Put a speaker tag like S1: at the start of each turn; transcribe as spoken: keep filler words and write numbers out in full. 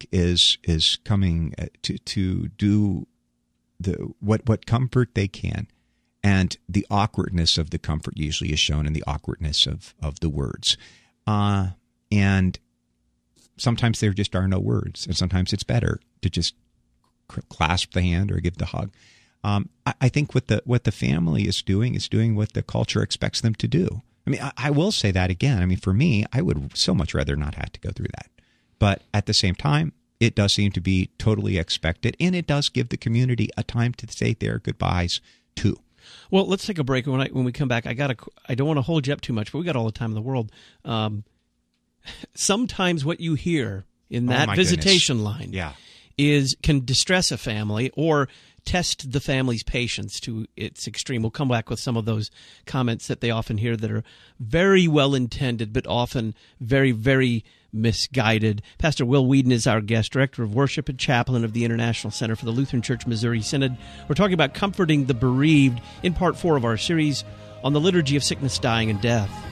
S1: is is coming to to do the what what comfort they can, and the awkwardness of the comfort usually is shown in the awkwardness of of the words, uh, and sometimes there just are no words, and sometimes it's better to just clasp the hand or give the hug. Um, I, I think what the what the family is doing is doing what the culture expects them to do. I mean, I, I will say that again. I mean, for me, I would so much rather not have to go through that. But at the same time, it does seem to be totally expected, and it does give the community a time to say their goodbyes too.
S2: Well, let's take a break. When I when we come back, I got I don't want to hold you up too much, but we got all the time in the world. Um, sometimes what you hear in that
S1: oh
S2: visitation
S1: goodness.
S2: line
S1: yeah.
S2: is can distress a family or test the family's patience to its extreme. We'll come back with some of those comments that they often hear that are very well intended, but often very, very misguided. Pastor Will Whedon is our guest, Director of Worship and Chaplain of the International Center for the Lutheran Church Missouri Synod. We're talking about comforting the bereaved in part four of our series on the liturgy of sickness, dying, and death.